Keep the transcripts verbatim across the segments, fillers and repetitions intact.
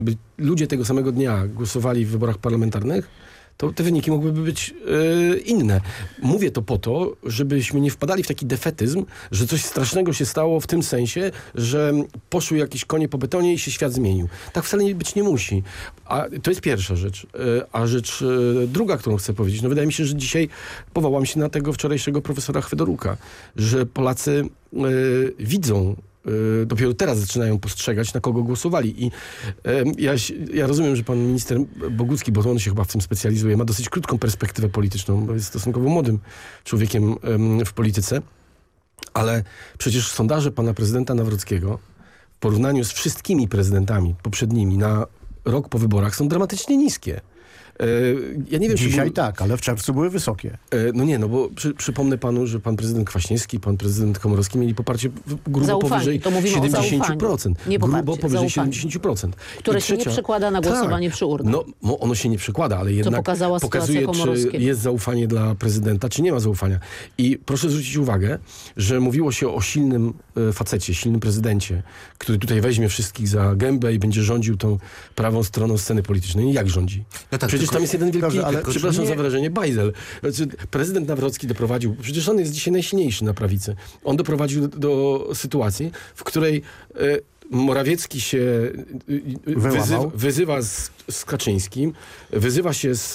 by ludzie tego samego dnia głosowali w wyborach parlamentarnych, to te wyniki mogłyby być yy, inne. Mówię to po to, żebyśmy nie wpadali w taki defetyzm, że coś strasznego się stało w tym sensie, że poszły jakieś konie po betonie i się świat zmienił. Tak wcale być nie musi. A to jest pierwsza rzecz. Yy, a rzecz yy, druga, którą chcę powiedzieć, no wydaje mi się, że dzisiaj powołam się na tego wczorajszego profesora Chwedoruka, że Polacy yy, widzą, Yy, dopiero teraz zaczynają postrzegać, na kogo głosowali. I yy, ja, ja rozumiem, że pan minister Bogucki, bo on się chyba w tym specjalizuje, ma dosyć krótką perspektywę polityczną, bo jest stosunkowo młodym człowiekiem yy, w polityce, ale przecież sondaże pana prezydenta Nawrockiego w porównaniu z wszystkimi prezydentami poprzednimi na rok po wyborach są dramatycznie niskie. Ja nie wiem, Dzisiaj czy był... tak, ale w czerwcu były wysokie. No nie, no bo przy, przypomnę panu, że pan prezydent Kwaśniewski, pan prezydent Komorowski mieli poparcie grubo zaufanie. powyżej To mówimy siedemdziesiąt procent. Nie poparcie, grubo powyżej zaufanie. siedemdziesiąt procent. Które I się trzecia... nie przekłada na głosowanie tak, przy urnach. No ono się nie przekłada, ale jednak pokazała pokazuje, czy jest zaufanie dla prezydenta, czy nie ma zaufania. I proszę zwrócić uwagę, że mówiło się o silnym e, facecie, silnym prezydencie, który tutaj weźmie wszystkich za gębę i będzie rządził tą prawą stroną sceny politycznej. Jak rządzi? No tak, Przecież tylko... tam jest jeden wielki, Dobrze, ale przepraszam nie... za wyrażenie, bajzel. Znaczy, prezydent Nawrocki doprowadził, przecież on jest dzisiaj najsilniejszy na prawicy. On doprowadził do, do sytuacji, w której e, Morawiecki się wyzywa, wyzywa z, z Kaczyńskim, wyzywa się z,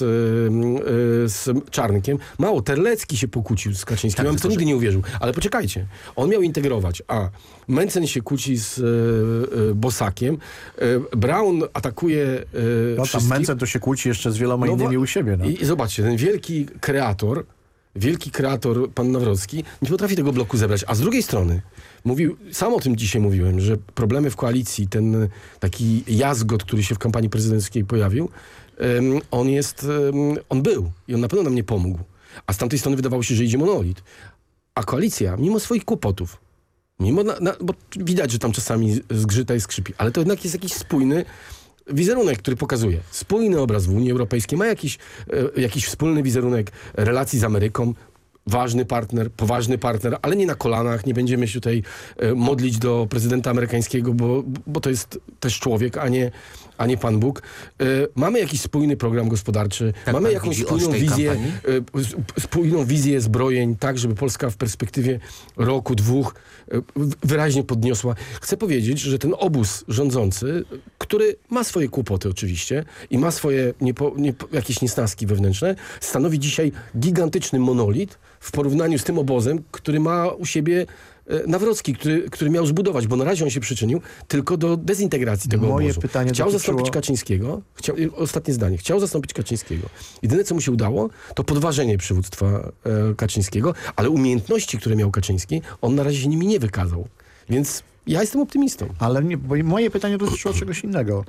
z Czarnkiem. Mało, Terlecki się pokłócił z Kaczyńskim. Tak, ja bym to nigdy nie uwierzył. Ale poczekajcie. On miał integrować. A Mencen się kłóci z e, Bosakiem. E, Braun atakuje e, no, wszystkich. tam Mencen to się kłóci jeszcze z wieloma no, innymi u siebie. No. I, I zobaczcie, ten wielki kreator, wielki kreator, pan Nawrocki, nie potrafi tego bloku zebrać. A z drugiej strony, mówił, sam o tym dzisiaj mówiłem, że problemy w koalicji, ten taki jazgot, który się w kampanii prezydenckiej pojawił, um, on jest, um, on był i on na pewno nam nie pomógł. A z tamtej strony wydawało się, że idzie monolit. A koalicja, mimo swoich kłopotów, mimo, na, na, bo widać, że tam czasami zgrzyta i skrzypi, ale to jednak jest jakiś spójny wizerunek, który pokazuje spójny obraz w Unii Europejskiej, ma jakiś, e, jakiś wspólny wizerunek relacji z Ameryką, ważny partner, poważny partner, ale nie na kolanach, nie będziemy się tutaj e, modlić do prezydenta amerykańskiego, bo, bo to jest też człowiek, a nie, a nie Pan Bóg. E, mamy jakiś spójny program gospodarczy, tak mamy jakąś spójną wizję, e, spójną wizję zbrojeń, tak, żeby Polska w perspektywie roku, dwóch e, wyraźnie podniosła. Chcę powiedzieć, że ten obóz rządzący, który ma swoje kłopoty oczywiście i ma swoje niepo, niepo, jakieś niesnaski wewnętrzne, stanowi dzisiaj gigantyczny monolit w porównaniu z tym obozem, który ma u siebie Nawrocki, który, który miał zbudować, bo na razie on się przyczynił tylko do dezintegracji tego Moje obozu. pytanie Chciał dotyczyło... zastąpić Kaczyńskiego. Chciał, ostatnie zdanie. Chciał zastąpić Kaczyńskiego. Jedyne, co mu się udało, to podważenie przywództwa e, Kaczyńskiego, ale umiejętności, które miał Kaczyński, on na razie się nimi nie wykazał. Więc ja jestem optymistą. Ale nie, bo moje pytanie dotyczyło czegoś innego.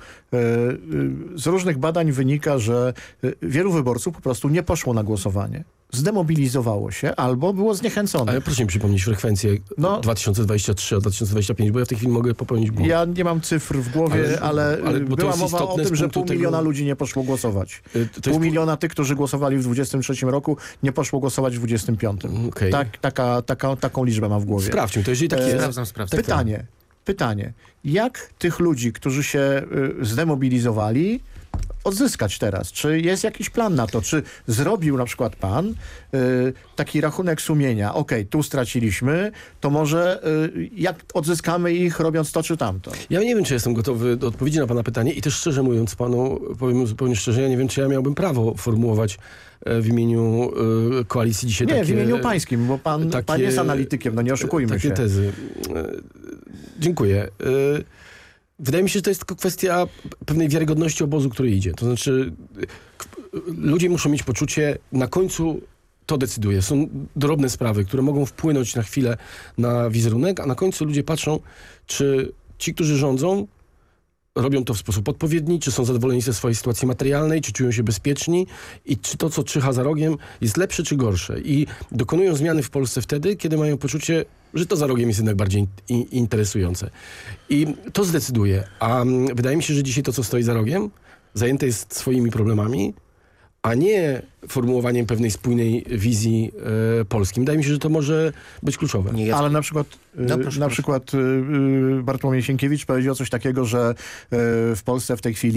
Z różnych badań wynika, że wielu wyborców po prostu nie poszło na głosowanie. Zdemobilizowało się albo było zniechęcone. Ale proszę mi przypomnieć frekwencję no, dwa tysiące dwudziesty trzeci a dwa tysiące dwudziesty piąty, bo ja w tej chwili mogę popełnić błąd. Ja nie mam cyfr w głowie, ale, ale, ale była mowa o tym, że pół tego... miliona ludzi nie poszło głosować. To jest... Pół miliona tych, którzy głosowali w dwudziestym trzecim roku, nie poszło głosować w dwudziestym piątym. Okay. Tak, taka, taka, taką liczbę mam w głowie. Sprawdźmy to, jeżeli tak jest. Sprawdzam, sprawdzam. Pytanie, pytanie. Jak tych ludzi, którzy się y, zdemobilizowali, odzyskać teraz? Czy jest jakiś plan na to? Czy zrobił na przykład pan y, taki rachunek sumienia? Okej, tu straciliśmy, to może y, jak odzyskamy ich, robiąc to czy tamto? Ja nie wiem, czy jestem gotowy do odpowiedzi na pana pytanie i też szczerze mówiąc panu, powiem zupełnie szczerze, ja nie wiem, czy ja miałbym prawo formułować w imieniu y, koalicji dzisiaj nie, takie... Nie, w imieniu pańskim, bo pan, takie, pan jest analitykiem, no nie oszukujmy takie się. Takie tezy. Dziękuję. Y, Wydaje mi się, że to jest tylko kwestia pewnej wiarygodności obozu, który idzie. To znaczy, ludzie muszą mieć poczucie, na końcu to decyduje. Są drobne sprawy, które mogą wpłynąć na chwilę na wizerunek, a na końcu ludzie patrzą, czy ci, którzy rządzą, robią to w sposób odpowiedni, czy są zadowoleni ze swojej sytuacji materialnej, czy czują się bezpieczni i czy to, co czyha za rogiem, jest lepsze czy gorsze. I dokonują zmiany w Polsce wtedy, kiedy mają poczucie, że to za rogiem jest jednak bardziej in- interesujące. I to zdecyduje. A um, wydaje mi się, że dzisiaj to, co stoi za rogiem, zajęte jest swoimi problemami, a nie formułowaniem pewnej spójnej wizji e, Polski. Wydaje mi się, że to może być kluczowe. Nie, Ale na przykład, y, No, proszę, na proszę. przykład y, y, Bartłomiej Sienkiewicz powiedział coś takiego, że y, w Polsce w tej chwili